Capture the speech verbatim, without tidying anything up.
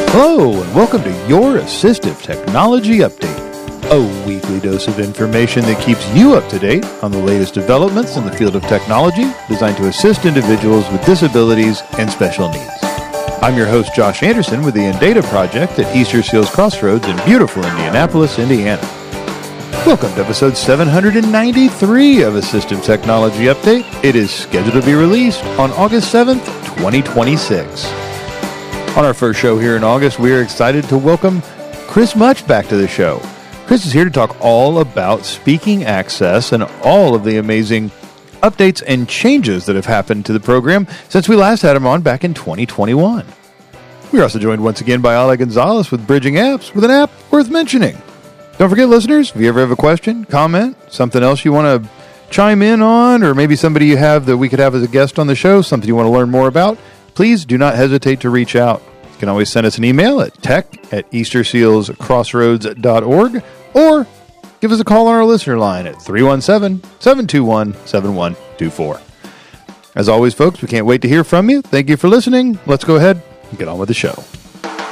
Hello, and welcome to your Assistive Technology Update, a weekly dose of information that keeps you up to date on the latest developments in the field of technology designed to assist individuals with disabilities and special needs. I'm your host, Josh Anderson, with the Indata Project at Easter Seals Crossroads in beautiful Indianapolis, Indiana. Welcome to episode seven hundred ninety-three of Assistive Technology Update. It is scheduled to be released on August seventh, twenty twenty-six. On our first show here in August, we are excited to welcome Chris Much back to the show. Chris is here to talk all about speaking access and all of the amazing updates and changes that have happened to the program since we last had him on back in twenty twenty-one. We're also joined once again by Ale Gonzalez with Bridging Apps, with an app worth mentioning. Don't forget, listeners, if you ever have a question, comment, something else you want to chime in on, or maybe somebody you have that we could have as a guest on the show, something you want to learn more about, please do not hesitate to reach out. You can always send us an email at tech at easter seals crossroads dot org or give us a call on our listener line at three one seven, seven two one, seven one two four. As always, folks, we can't wait to hear from you. Thank you for listening. Let's go ahead and get on with the show.